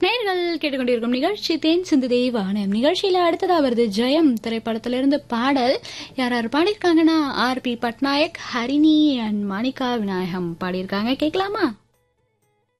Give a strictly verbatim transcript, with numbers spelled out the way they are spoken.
நேயர்கள் கேட்டுக்கொண்டிருக்கும் நிகழ்ச்சி தேன் சிந்துதே வானம். நிகழ்ச்சியில அடுத்ததா வருது ஜெயம் திரைப்படத்திலிருந்து பாடல். யார் யார் பாடியிருக்காங்கன்னா R B Patnaik, Harini and மாணிகா Vinayagam பாடியிருக்காங்க. கேட்கலாமா?